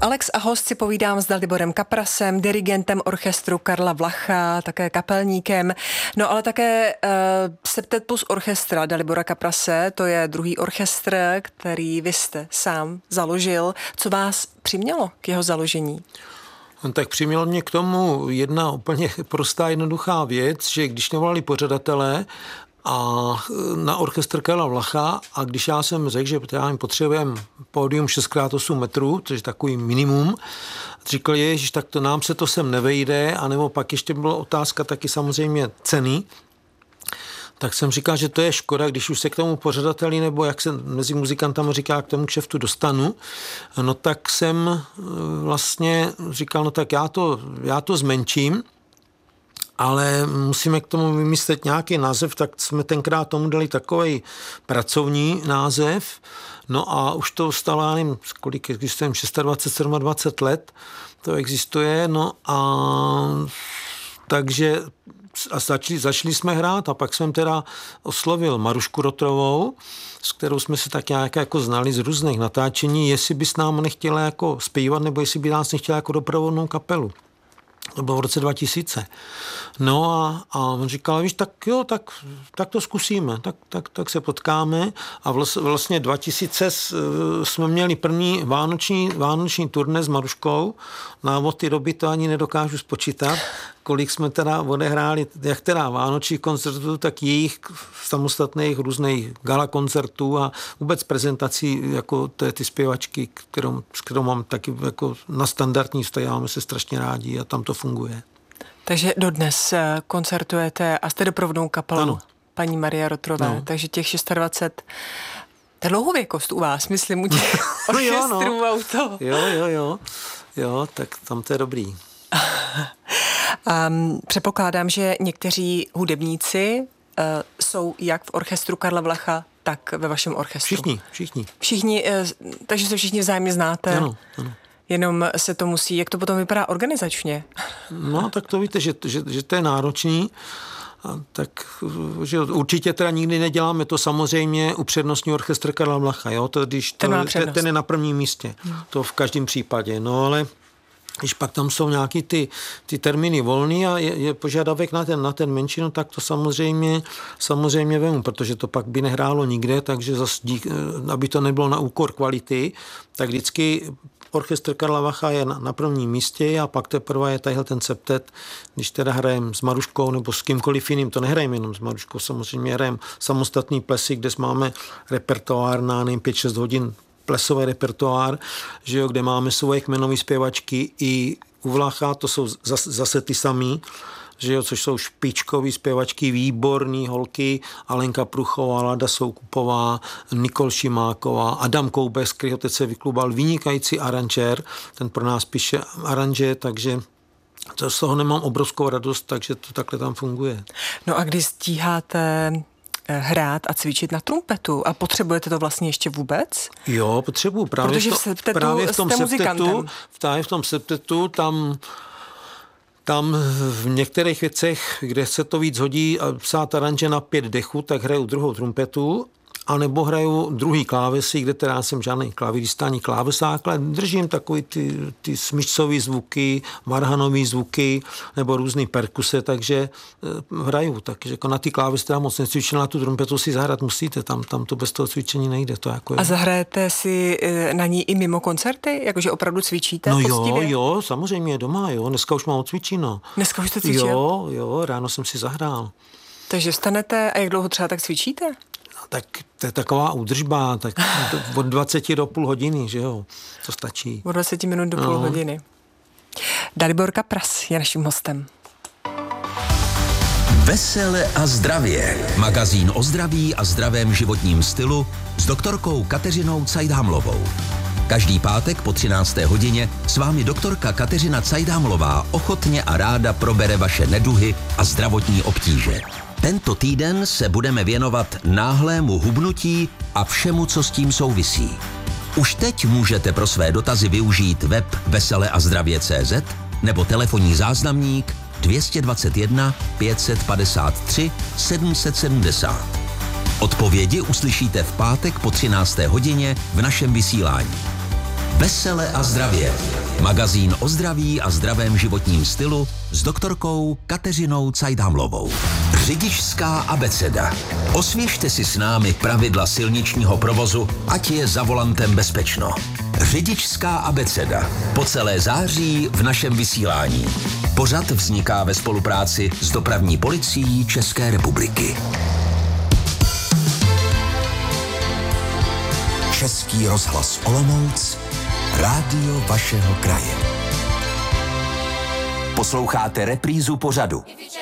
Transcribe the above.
Alex a host si povídám s Daliborem Kaprasem, dirigentem orchestru Karla Vlacha, také kapelníkem, no ale také Septet plus orchestra Dalibora Kaprase, to je druhý orchestr, který vy jste sám založil. Co vás přimělo k jeho založení? Tak přimělo mě k tomu jedna úplně prostá, jednoduchá věc, že když nevolali pořadatelé a na orchestr Karla Vlacha a když já jsem řekl, že potřebujeme pódium 6x8 metrů, což je takový minimum, říkal, ježiš, tak to nám se to sem nevejde, anebo pak ještě byla otázka taky samozřejmě ceny, tak jsem říkal, že to je škoda, když už se k tomu pořadateli, nebo jak se mezi muzikantami říká, k tomu kšeftu dostanu, no tak jsem vlastně říkal, no tak já to zmenším, ale musíme k tomu vymyslet nějaký název, tak jsme tenkrát tomu dali takový pracovní název, no a už to stalo, já nevím, kolik existuje, 26, 27 let, to existuje, no a takže a začali jsme hrát a pak jsem teda oslovil Marušku Rotrovou, s kterou jsme se tak nějak jako znali z různých natáčení, jestli by s námi nechtěla jako zpívat, nebo jestli by nás nechtěla jako doprovodnou kapelu. To bylo v roce 2000. No a on říkal, víš, tak jo, tak to zkusíme, tak se potkáme a vlastně 2000 jsme měli první vánoční turné s Maruškou, no od té doby to ani nedokážu spočítat, kolik jsme teda odehráli, jak teda vánočních koncertů, tak jejich samostatných různých gala koncertů a vůbec prezentací jako ty zpěvačky, s kterou mám taky jako na standardní stojáme se strašně rádi a tam to funguje. Takže dodnes koncertujete a jste doprovodnou kapelou ano. Paní Marie Rotrové, no. Takže těch 26, to je dlouhověkost u vás, myslím, u těch orchestrů no. auto. Jo, tak tam to je dobrý. Předpokládám, že někteří hudebníci jsou jak v orchestru Karla Vlacha, tak ve vašem orchestru. Všichni, takže se všichni vzájemně znáte. Ano. Jenom se to musí, jak to potom vypadá organizačně? No, tak to víte, že to je náročný. Tak že určitě teda nikdy neděláme to samozřejmě upřednostní orchestr Karla Vlacha, jo? Ten je na prvním místě. To v každém případě. No ale když pak tam jsou nějaký ty termíny volný a je požadavek na ten menší, no tak to samozřejmě vemu, protože to pak by nehrálo nikde, takže aby to nebylo na úkor kvality, tak vždycky orchestr Karla Vlacha je na prvním místě a pak teprve je tadyhle ten septet, když teda hrajeme s Maruškou nebo s kýmkoliv jiným, to nehrajeme jenom s Maruškou, samozřejmě hrajeme samostatný plesy, kde máme repertoár na 5-6 hodin plesový repertoár, že jo, kde máme svoje kmenové zpěvačky i u Vlacha, to jsou zase ty samý, že jo, což jsou špičkový zpěvačky, výborný holky, Alenka Pruchová, Lada Soukupová, Nikol Šimáková, Adam Koubek, kterýho teď se vyklubal, vynikající aranžér, ten pro nás píše aranže, takže to z toho nemám obrovskou radost, takže to takhle tam funguje. No a když stíháte hrát a cvičit na trumpetu a potřebujete to vlastně ještě vůbec? Jo, potřebuju. Právě v tom septetu tam v některých věcech, kde se to víc hodí a psát aranže na 5 dechů, tak hraju druhou trumpetu, anebo hraju druhý klávesy, kde teda jsem žádný klavirista ani klávesák, ale držím takový ty smyčcový zvuky, varhanový zvuky nebo různý perkuse, takže hraju. Takže jako na ty klávesy teda moc necvičím, na tu trumpetu si zahrát musíte, tam to bez toho cvičení nejde. To jako a zahrajete si na ní i mimo koncerty? Jakože opravdu cvičíte poctivě? Jo, samozřejmě doma, jo. Dneska už mám odcvičeno. Dneska už jste cvičil? Jo, ráno jsem si zahrál. Takže vstanete a jak dlouho třeba tak cvičíte? Tak to je taková údržba, tak od 20 do půl hodiny, že jo, to stačí. Od 20 minut do půl hodiny. Dalibor Kapras je naším hostem. Vesele a zdravě. Magazín o zdraví a zdravém životním stylu s doktorkou Kateřinou Cajdhamlovou. Každý pátek po 13. hodině s vámi doktorka Kateřina Cajdhamlová ochotně a ráda probere vaše neduhy a zdravotní obtíže. Tento týden se budeme věnovat náhlému hubnutí a všemu, co s tím souvisí. Už teď můžete pro své dotazy využít web veseleazdravě.cz nebo telefonní záznamník 221 553 770. Odpovědi uslyšíte v pátek po 13. hodině v našem vysílání. Vesele a zdravě. Magazín o zdraví a zdravém životním stylu s doktorkou Kateřinou Cajdhamlovou. Řidičská abeceda. Osvěžte si s námi pravidla silničního provozu, ať je za volantem bezpečno. Řidičská abeceda. Po celé září v našem vysílání. Pořad vzniká ve spolupráci s Dopravní policií České republiky. Český rozhlas Olomouc, rádio vašeho kraje. Posloucháte reprízu pořadu.